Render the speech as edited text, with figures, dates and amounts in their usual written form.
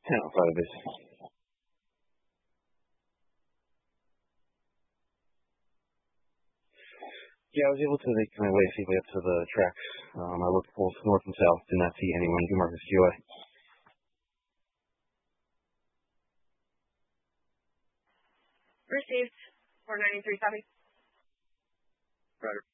outside of this. Yeah, I was able to make my way safely up to the tracks. I looked both north and south, did not see anyone who marked as QA. Received. 493 copy. Roger.